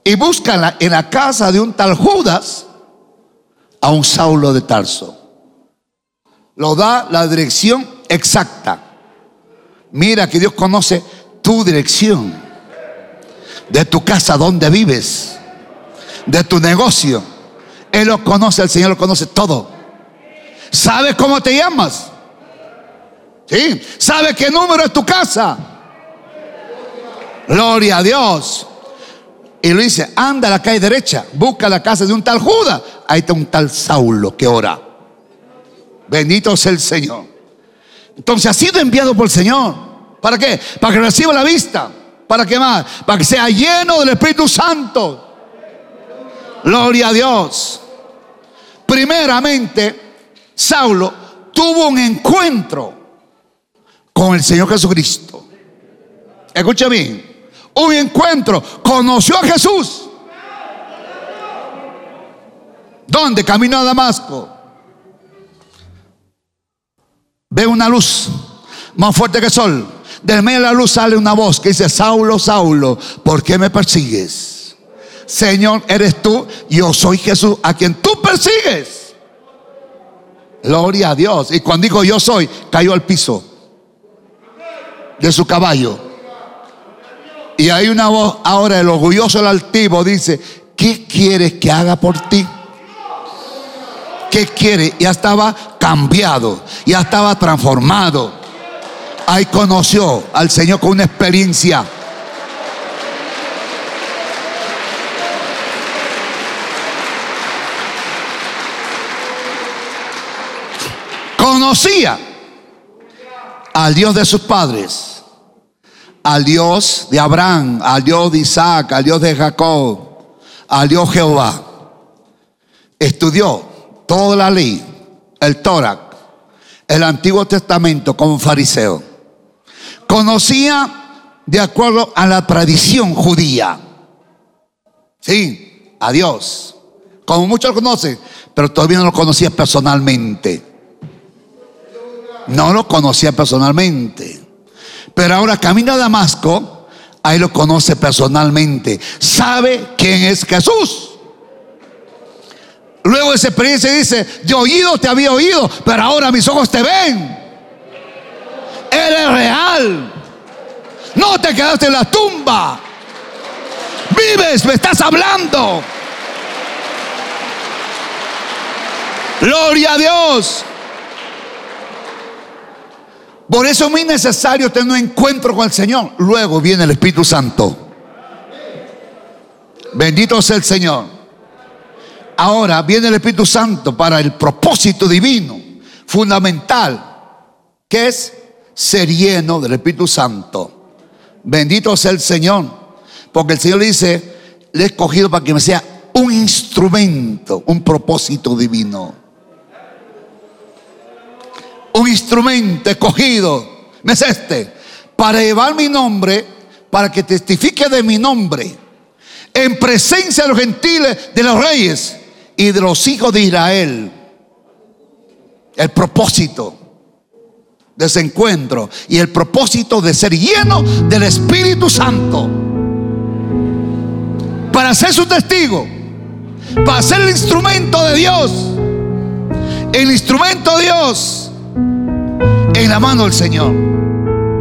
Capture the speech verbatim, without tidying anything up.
y buscan en la casa de un tal Judas a un Saulo de Tarso. Lo da la dirección exacta. Mira que Dios conoce tu dirección, de tu casa donde vives, de tu negocio. Él lo conoce, el Señor lo conoce todo. ¿Sabes cómo te llamas? ¿Sí? ¿Sabe qué número es tu casa? Gloria a Dios. Y lo dice: anda a la calle derecha, busca la casa de un tal Judas. Ahí está un tal Saulo que ora. Bendito sea el Señor. Entonces ha sido enviado por el Señor. ¿Para qué? Para que reciba la vista. ¿Para qué más? Para que sea lleno del Espíritu Santo. Gloria a Dios. Primeramente, Saulo tuvo un encuentro con el Señor Jesucristo. Escucha bien. Un encuentro. Conoció a Jesús. ¿Dónde? Camino a Damasco. Ve una luz más fuerte que el sol. Del medio de la luz sale una voz que dice: Saulo, Saulo, ¿por qué me persigues? Señor, eres tú. Yo soy Jesús a quien tú persigues. Gloria a Dios. Y cuando dijo yo soy, cayó al piso de su caballo. Y hay una voz ahora, el orgulloso, el altivo, dice: ¿qué quieres que haga por ti? ¿Qué quiere? Ya estaba cambiado, ya estaba transformado. Ahí conoció al Señor con una experiencia. Conocía al Dios de sus padres, al Dios de Abraham, al Dios de Isaac, al Dios de Jacob, al Dios Jehová. Estudió toda la ley, el Torah, el Antiguo Testamento como fariseo. Conocía de acuerdo a la tradición judía. Sí, a Dios. Como muchos lo conocen, pero todavía no lo conocía personalmente. No lo conocía personalmente. Pero ahora camino a Damasco, ahí lo conoce personalmente. Sabe quién es Jesús. Luego de esa experiencia dice: de oído te había oído, pero ahora mis ojos te ven. Eres real. No te quedaste en la tumba. Vives, me estás hablando. Gloria a Dios. Por eso es muy necesario tener un encuentro con el Señor. Luego viene el Espíritu Santo. Bendito sea el Señor. Ahora viene el Espíritu Santo para el propósito divino, fundamental, que es ser lleno del Espíritu Santo. Bendito sea el Señor. Porque el Señor le dice: le he escogido para que me sea un instrumento, un propósito divino. Un instrumento escogido, ¿me es este? Para llevar mi nombre, para que testifique de mi nombre en presencia de los gentiles, de los reyes y de los hijos de Israel. El propósito de ese encuentro y el propósito de ser lleno del Espíritu Santo, para ser su testigo, para ser el instrumento de Dios, el instrumento de Dios en la mano del Señor.